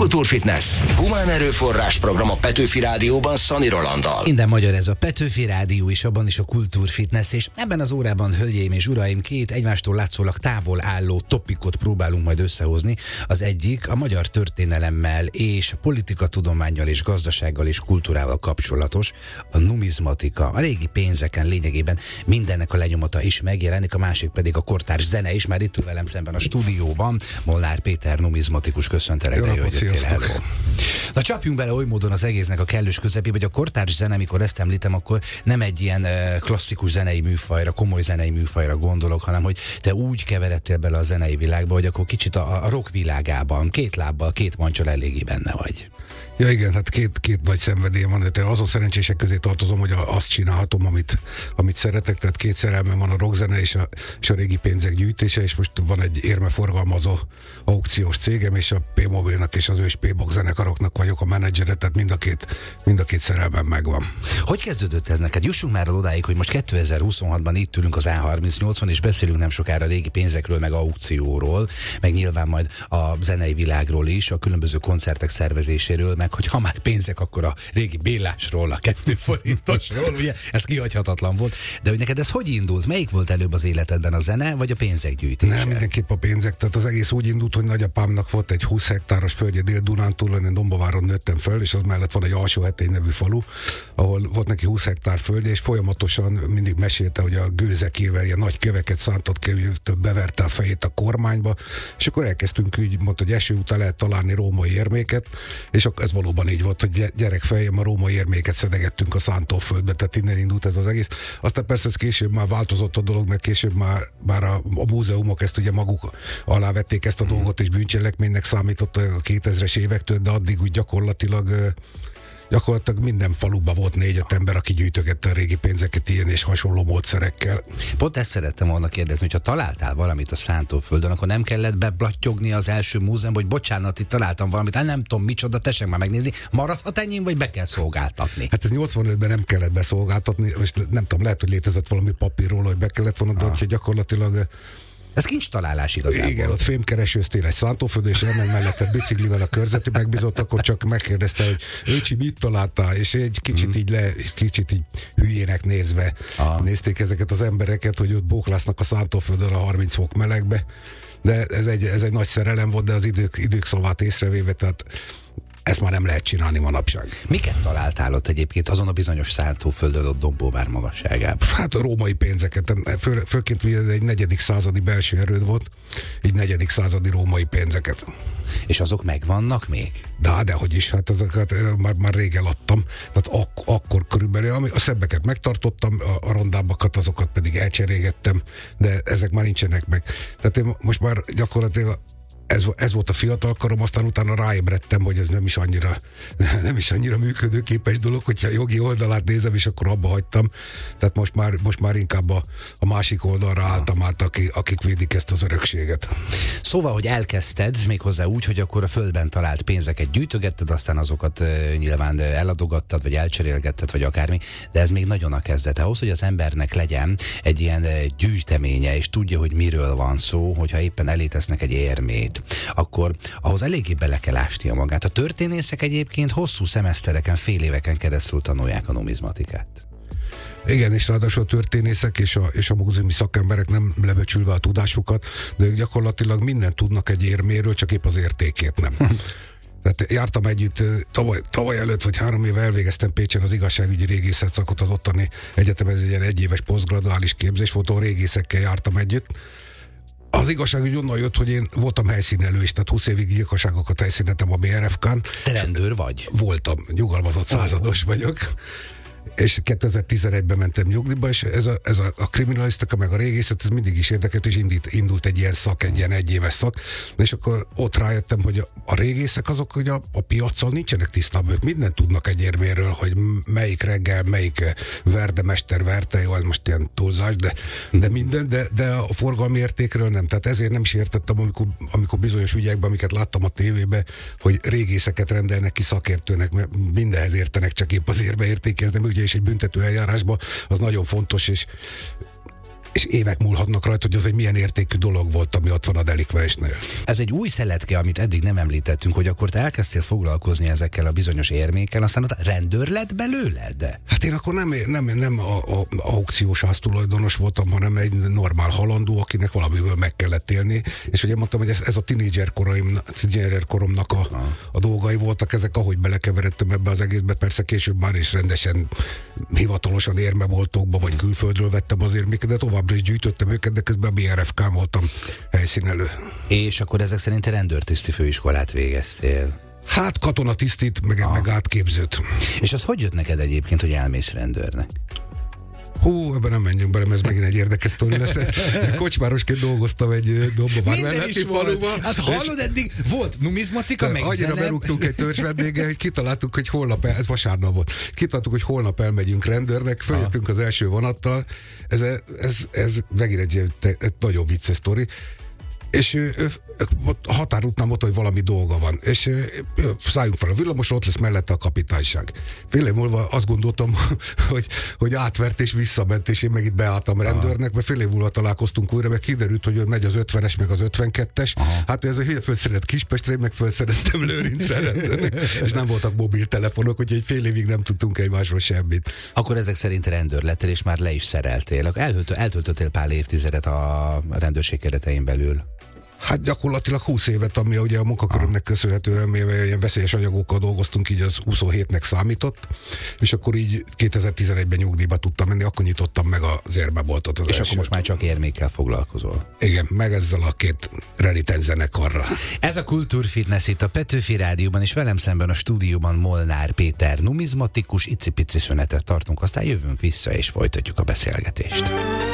Kultúrfitness. Humán erőforrás program a Petőfi Rádióban Szani Rolanddal. Minden magyar ez a Petőfi Rádió, és abban is a Kultúrfitness, és ebben az órában, hölgyeim és uraim, két egymástól látszólag távol álló topikot próbálunk majd összehozni. Az egyik a magyar történelemmel és politikatudománnyal és gazdasággal és kultúrával kapcsolatos, a numizmatika. A régi pénzeken lényegében mindennek a lenyomata is megjelenik, a másik pedig a kortárs zene is, már itt ül velem szemben a stúdióban. Molnár Péter numizmatikus, köszöntelek, de jó, hogy jöttél. Na, csapjunk bele oly módon az egésznek a kellős közepébe, hogy a kortárs zene, amikor ezt említem, akkor nem egy ilyen klasszikus zenei műfajra, komoly zenei műfajra gondolok, hanem hogy te úgy keveredtél bele a zenei világba, hogy akkor kicsit a rock világában, két lábbal, két mancsal eléggé benne vagy. Ja igen, hát két nagy szenvedélyem van, de azon szerencsések közé tartozom, hogy azt csinálhatom, amit szeretek, tehát két szerelmem van, a rockzene és a régi pénzek gyűjtése, és most van egy érmeforgalmazó aukciós cégem, és a P-Mobilnak és az ős P-Box zenekaroknak vagyok a menedzsere, tehát mind a két szerelmem megvan. Hogy kezdődött ez neked? Jussunk már odáig, hogy most 2026-ban itt ülünk az A38-on, és beszélünk nem sokára régi pénzekről, meg aukcióról, meg nyilván majd a zenei világról is, a különböző koncertek szervezéséről, meg hogy ha már pénzek, akkor a régi Bélásról, a 2 forintosról, ugye, ez kihagyhatatlan volt. De hogy neked ez hogy indult? Melyik volt előbb az életedben, a zene, vagy a pénzek gyűjtése? Nem, mindenképp a pénzek. Tehát az egész úgy indult, hogy nagyapámnak volt egy 20 hektáros földje Dél-Dunántúlon, én Dombováron nőttem föl, és az mellett van egy Alsóhetény nevű falu, ahol volt neki 20 hektár földje, és folyamatosan mindig mesélte, hogy a gőzekével ilyen nagy köveket szántott ki, több beverte a fejét a kormányba, és akkor elkezdtünk úgy, mondta, hogy eső után lehet találni római érméket, és ez valóban így volt, hogy gyerekfejjem a római érméket szedegettünk a szántóföldbe, tehát innen indult ez az egész. Aztán persze ez később már változott a dolog, mert később már a múzeumok ezt ugye maguk alávették ezt a dolgot, és bűncselekménynek számított a 2000-es évektől, de addig úgy gyakorlatilag minden faluban volt 4-5 ember, aki gyűjtögette a régi pénzeket ilyen és hasonló módszerekkel. Pont ezt szerettem volna kérdezni, hogyha találtál valamit a szántóföldön, akkor nem kellett beblattyogni az első múzeumban, hogy bocsánat, itt találtam valamit, nem tudom micsoda, tessék már megnézni, maradhat ennyi, vagy be kell szolgáltatni? Hát ez 85-ben nem kellett beszolgáltatni, most nem tudom, lehet, hogy létezett valami papírról, hogy be kellett volna, de hogyha gyakorlatilag ez kincs találás igazából. Igen, ott fémkeresőztél egy szántóföldön, és elment mellette biciklivel a körzeti megbízott, akkor csak megkérdezte, hogy öcsi, mit találtál, és egy kicsit így hülyének nézve nézték ezeket az embereket, hogy ott bóklásznak a szántóföldön a 30 fok melegbe, de ez egy nagy szerelem volt, de az idők szavát észrevéve, tehát ezt már nem lehet csinálni manapság. Miket találtál ott egyébként azon a bizonyos szántóföldön ott Dombóvár magasságában? Hát a római pénzeket, főként egy 4. századi belső erőd volt, így 4. századi római pénzeket. És azok megvannak még? Dehogy is, hát azokat már rég eladtam, tehát akkor körülbelül, a szebbeket megtartottam, a rondábbakat, azokat pedig elcserégettem, de ezek már nincsenek meg. Tehát én most már gyakorlatilag ez volt a fiatal karom, aztán utána ráébredtem, hogy ez nem is annyira működőképes dolog, hogyha a jogi oldalát nézem, és akkor abba hagytam. Tehát most már inkább a másik oldalra álltam át, akik védik ezt az örökséget. Szóval, hogy elkezdted méghozzá úgy, hogy akkor a földben talált pénzeket gyűjtögetted, aztán azokat nyilván eladogattad, vagy elcserélgetted, vagy akármi, de ez még nagyon a kezdet. Ahhoz, hogy az embernek legyen egy ilyen gyűjteménye, és tudja, hogy miről van szó, hogyha éppen elé tesznek egy érmét, akkor ahhoz eléggé bele kell ásnia magát. A történészek egyébként hosszú szemesztereken, fél éveken keresztül tanulják a numizmatikát. Igen, és ráadásul a történészek és a múzeumi szakemberek nem lebecsülve a tudásukat, de ők gyakorlatilag mindent tudnak egy érméről, csak épp az értékét nem. Tehát jártam együtt, tavaly előtt vagy 3 éve elvégeztem Pécsen az igazságügyi régészet szakot az ottani egyetemen, ez egy ilyen 1 éves posztgraduális képzés volt, ahol régészekkel jártam együtt. Az igazságügy onnan jött, hogy én voltam helyszínelő is, tehát 20 évig gyilkosságokat helyszíneltem a BRFK-n. Te rendőr vagy? Voltam, nyugalmazott százados vagyok. És 2011-ben mentem nyugdíjba, és ez a kriminalisztika, meg a régészet, ez mindig is érdekelt, és indult egy ilyen szak, egy ilyen 1 éves szak, és akkor ott rájöttem, hogy a régészek azok, hogy a piacon nincsenek tisztában, ők mindent tudnak egy érméről, hogy melyik reggel, melyik verdemester verte, jó, most ilyen túlzás, de minden, de a forgalmi értékről nem. Tehát ezért nem is értettem, amikor bizonyos ügyekben, amiket láttam a tévében, hogy régészeket rendelnek ki szakértőnek, mert mindenhez értenek, csak épp az érbe értékezni, ugye, és egy büntető eljárásban az nagyon fontos, és és évek múlhatnak rajta, hogy az egy milyen értékű dolog volt, ami ott van a delikvensnél. Ez egy új szeletke, amit eddig nem említettünk, hogy akkor te elkezdtél foglalkozni ezekkel a bizonyos érmékkel, aztán ott rendőr lett belőled? Hát én akkor nem a aukciós háztulajdonos voltam, hanem egy normál halandó, akinek valamiből meg kellett élni, és ugye mondtam, hogy ez a tínédzser koromnak a dolgai voltak ezek, ahogy belekeveredtem ebbe az egészbe, persze később már is rendesen hivatalosan érmeboltokba, vagy külföldről vettem az érméket, de továbbra is gyűjtöttem őket, de közben a BRFK-n voltam helyszínelő. És akkor ezek szerint te rendőrtiszti főiskolát végeztél? Hát katonatisztit, meg átképzőt. És az hogy jött neked egyébként, hogy elmész rendőrnek? Hú, ebben nem menjünk bele, mert ez megint egy érdekes sztori lesz. Kocsmárosként dolgoztam egy Dombovár melletti faluban. Hát hallod, eddig volt numizmatika, meg annyira zene. berúgtunk egy törzsvendéggel, hogy kitaláltuk, hogy holnap, ez vasárnap volt, kitaláltuk, hogy holnap elmegyünk rendőrnek, följöttünk az első vonattal, ez megint egy nagyon vicces sztori, és a határútnál mondta, hogy valami dolga van, és szálljunk fel a villamosra, ott lesz mellette a kapitányság. Fél év múlva azt gondoltam, hogy átvert és visszament, és én meg itt beálltam rendőrnek, mert fél év múlva találkoztunk újra, meg kiderült, hogy megy az 50-es, meg az 52-es. Hát ez a hülye fölszerelt Kispestre, én meg fölszerettem Lőrincre rendőrnek, és nem voltak mobiltelefonok, úgyhogy fél évig nem tudtunk egymásról semmit. Akkor ezek szerint rendőr lettél, és már le is szereltél. Eltöltöttél pár évtizedet a rendőrség keretein belül. Hát gyakorlatilag 20 évet, ami ugye a munkakörömnek köszönhetően, mivel ilyen veszélyes anyagokkal dolgoztunk, így az 27-nek számított, és akkor így 2011-ben nyugdíjba tudtam menni, akkor nyitottam meg az érmeboltot. És akkor most már csak érmékkel foglalkozol. Igen, meg ezzel a két Raritan zenekarra. Ez a Kultúrfitness itt a Petőfi Rádióban, és velem szemben a stúdióban Molnár Péter numizmatikus, icipici szünetet tartunk, aztán jövünk vissza, és folytatjuk a beszélgetést.